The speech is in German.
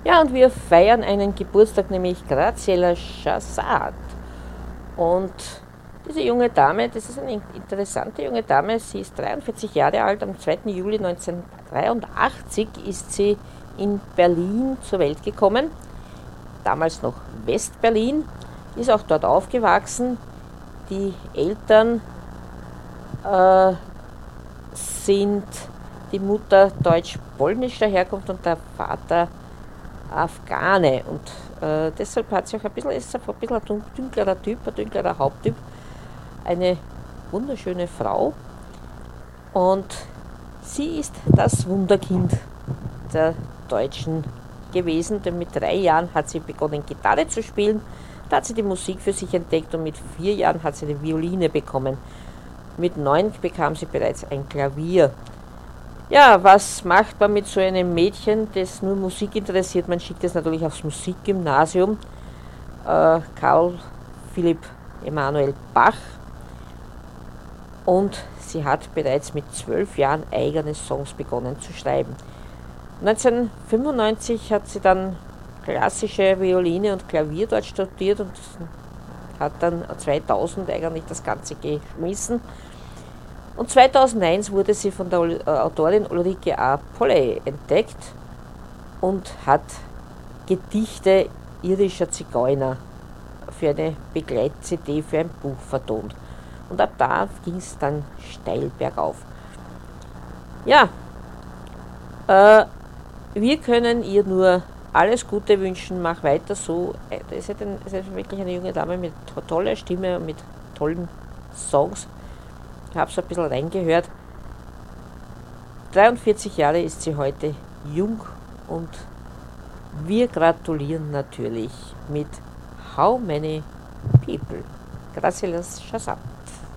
Ja, und wir feiern einen Geburtstag, nämlich Graziella Chassat. Und diese junge Dame, das ist eine interessante junge Dame, sie ist 43 Jahre alt, am 2. Juli 1983 ist sie in Berlin zur Welt gekommen, damals noch West-Berlin, ist auch dort aufgewachsen. Die Eltern äh, sind die Mutter deutsch-polnischer Herkunft und der Vater Afghane. Und deshalb hat sie auch ist ein bisschen ein dünklerer Typ, ein dünklerer Haupttyp. Eine wunderschöne Frau. Und sie ist das Wunderkind der Deutschen gewesen, denn mit 3 Jahren hat sie begonnen, Gitarre zu spielen. Da hat sie die Musik für sich entdeckt und mit 4 Jahren hat sie eine Violine bekommen. Mit 9 bekam sie bereits ein Klavier. Ja, was macht man mit so einem Mädchen, das nur Musik interessiert? Man schickt es natürlich aufs Musikgymnasium. Karl Philipp Emanuel Bach. Und sie hat bereits mit 12 Jahren eigene Songs begonnen zu schreiben. 1995 hat sie dann klassische Violine und Klavier dort studiert und hat dann 2000 eigentlich das Ganze geschmissen. Und 2001 wurde sie von der Autorin Ulrike A. Polley entdeckt und hat Gedichte irischer Zigeuner für eine Begleit-CD für ein Buch vertont. Und ab da ging es dann steil bergauf. Ja, wir können ihr nur alles Gute wünschen, mach weiter so. Es ist wirklich eine junge Dame mit toller Stimme und mit tollen Songs. Ich habe so ein bisschen reingehört. 43 Jahre ist sie heute jung und wir gratulieren natürlich mit How Many People. Gracias, Shazam.